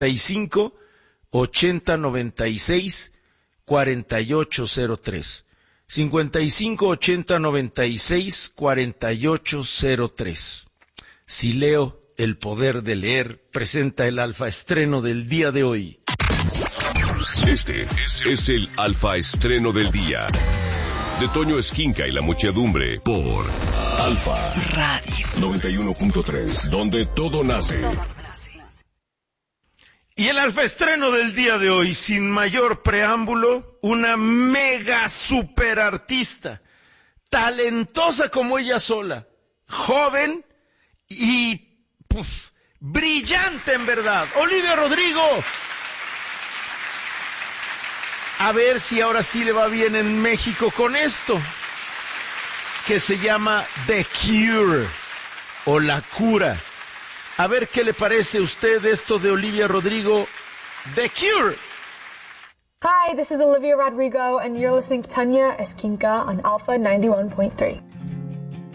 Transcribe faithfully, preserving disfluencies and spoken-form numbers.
y cinco, ochenta, noventa y seis, cuarenta y ocho cero tres. cincuenta y cinco, ochenta, noventa y seis, cuarenta y ocho cero tres. Si leo, el poder de leer, presenta el alfa estreno del día de hoy. Este es el alfa estreno del día de Toño Esquinca y la muchedumbre por Alfa Radio noventa y uno punto tres, donde todo nace. Y el alfa estreno del día de hoy, sin mayor preámbulo, una mega super artista, talentosa como ella sola, joven y puf, brillante en verdad, Olivia Rodrigo. A ver si ahora sí le va bien en México con esto, que se llama The Cure, o La Cura. A ver qué le parece a usted esto de Olivia Rodrigo, The Cure. Hi, this is Olivia Rodrigo, and you're listening to Tanya Esquinca on Alpha ninety-one point three.